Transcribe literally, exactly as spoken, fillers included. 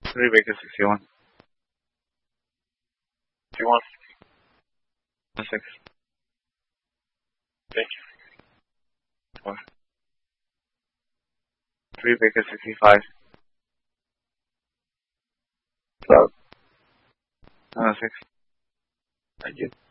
three Baker sixty-one. sixty-one. six. Thank you. Four. three Baker sixty-five. twelve. Uh, six. Thank you.